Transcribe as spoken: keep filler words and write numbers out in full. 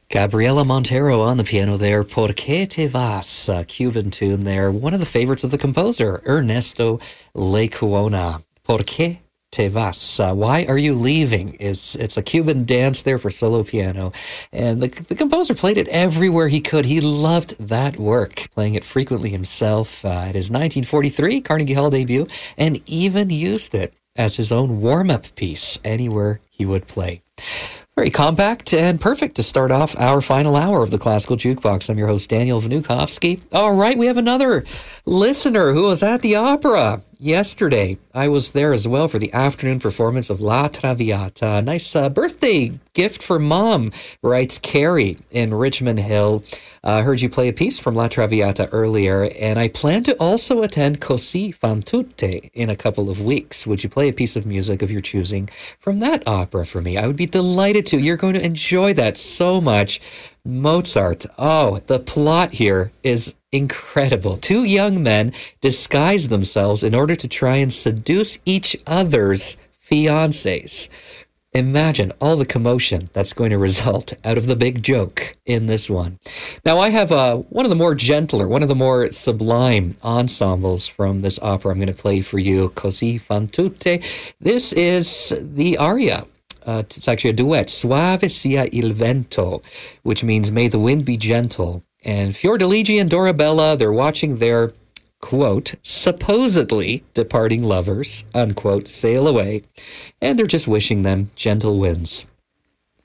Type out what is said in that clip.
Gabriela Montero on the piano there, Por qué te vas, a Cuban tune there, one of the favorites of the composer, Ernesto Lecuona. Por qué te vas, uh, why are you leaving? It's, it's a Cuban dance there for solo piano, and the, the composer played it everywhere he could. He loved that work, playing it frequently himself uh, at his nineteen forty-three Carnegie Hall debut, and even used it as his own warm-up piece anywhere he would play. Very compact and perfect to start off our final hour of the Classical Jukebox. I'm your host, Daniel Vnukovsky. All right, we have another listener who was at the opera yesterday. I was there as well for the afternoon performance of La Traviata. Nice uh, birthday gift for Mom, writes Carrie in Richmond Hill. I uh, heard you play a piece from La Traviata earlier, and I plan to also attend Così fan tutte in a couple of weeks. Would you play a piece of music of your choosing from that opera for me? I would be delighted to. You're going to enjoy that so much. Mozart. Oh, the plot here is incredible. Two young men disguise themselves in order to try and seduce each other's fiancés. Imagine all the commotion that's going to result out of the big joke in this one. Now, I have uh, one of the more gentler, one of the more sublime ensembles from this opera I'm going to play for you, Così fan tutte. This is the aria. Uh, it's actually a duet, Suave sia il vento, which means may the wind be gentle. And Fiordiligi and Dorabella, they're watching their, quote, supposedly departing lovers, unquote, sail away. And they're just wishing them gentle winds.